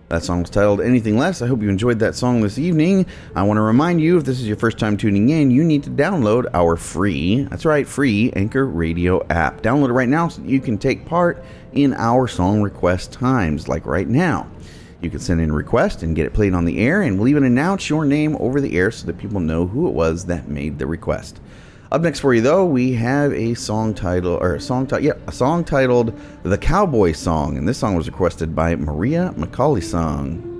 That song was titled Anything Less. I hope you enjoyed that song this evening. I want to remind you, if this is your first time tuning in, you need to download our free, that's right, free Anchor Radio app. Download it right now so that you can take part in our song request times, like right now. You can send in a request and get it played on the air, and we'll even announce your name over the air so that people know who it was that made the request. Up next for you, though, we have a song titled The Cowboy Song, and this song was requested by Maria McCauley Song.